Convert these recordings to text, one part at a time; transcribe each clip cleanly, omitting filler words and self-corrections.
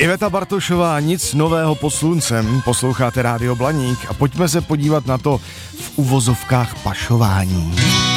Iveta Bartošová, nic nového pod sluncem, posloucháte Rádio Blaník a pojďme se podívat na to v uvozovkách pašování.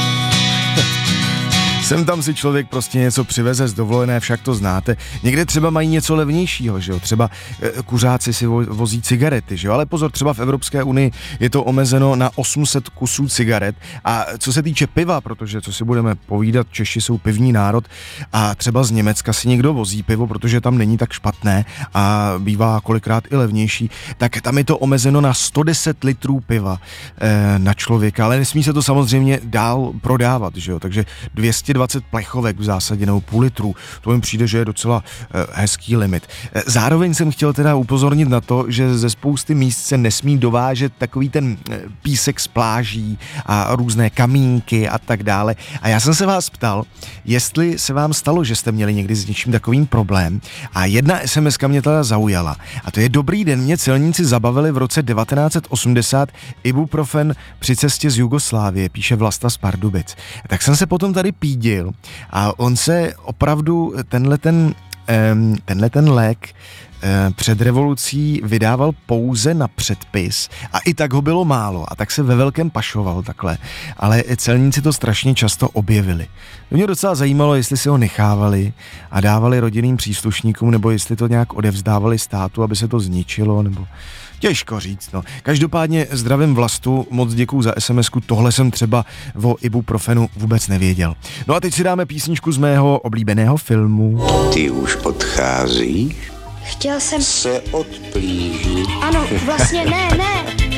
Sem tam si člověk prostě něco přiveze z dovolené, však to znáte. Někde třeba mají něco levnějšího, že jo? Třeba kuřáci si vozí cigarety, že jo? Ale pozor, třeba v Evropské unii je to omezeno na 800 kusů cigaret. A co se týče piva, protože co si budeme povídat, Češi jsou pivní národ a třeba z Německa si někdo vozí pivo, protože tam není tak špatné a bývá kolikrát i levnější, tak tam je to omezeno na 110 litrů piva na člověka, ale nesmí se to samozřejmě dál prodávat, že jo? Takže 220 plechovek v zásadě nebo půl litru, to mi přijde, že je docela hezký limit. Zároveň jsem chtěl teda upozornit na to, že ze spousty míst se nesmí dovážet takový ten písek z pláží a různé kamínky a tak dále. A já jsem se vás ptal, jestli se vám stalo, že jste měli někdy s něčím takovým problém. A jedna SMS-ka mě teda zaujala. A to je: dobrý den, mě celníci zabavili v roce 1980 ibuprofen při cestě z Jugoslávie, píše Vlasta z Pardubic. Tak jsem se potom tady pídil a on se opravdu tenhle lék před revolucí vydával pouze na předpis a i tak ho bylo málo a tak se ve velkém pašoval takhle, ale celníci to strašně často objevili. Mě docela zajímalo, jestli si ho nechávali a dávali rodinným příslušníkům, nebo jestli to nějak odevzdávali státu, aby se to zničilo, nebo těžko říct, no. Každopádně zdravím Vlastu, moc děkuju za SMS-ku, tohle jsem třeba o ibuprofenu vůbec nevěděl. No a teď si dáme písničku z mého oblíbeného filmu. Ty už odcházíš? Chtěl jsem... Se odplížit. Ano, vlastně ne.